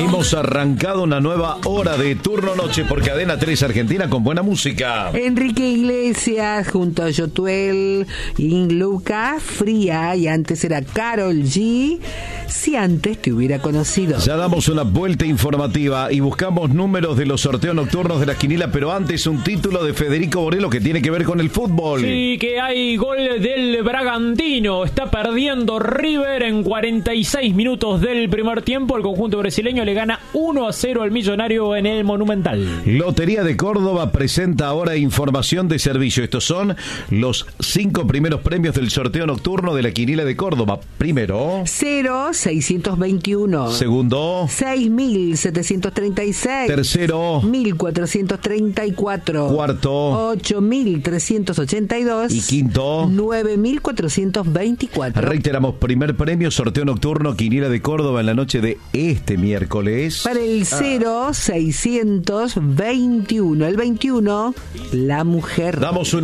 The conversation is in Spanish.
Hemos arrancado una nueva hora de Turno Noche por Cadena 3 Argentina con buena música. Enrique Iglesias junto a Yotuel, Luca, Fría, y antes era Karol G. Si antes te hubiera conocido. Ya damos una vuelta informativa y buscamos números de los sorteos nocturnos de la quinila, pero antes un título de Federico Borello que tiene que ver con el fútbol. Sí, que hay gol del Bragantino. Está perdiendo River en 46 minutos del primer tiempo. El conjunto brasileño le gana 1-0 al Millonario en el Monumental. Lotería de Córdoba presenta ahora información de servicio. Estos son los 5 primeros premios del sorteo nocturno de la quinila de Córdoba. Primero, 0.621. Segundo, 6.736. Tercero, 1.434. Cuarto, 8.382. Y quinto, 9.424. Reiteramos, primer premio, sorteo nocturno, quinila de Córdoba en la noche de este miércoles. Para el 0.621. El 21, la mujer. Damos una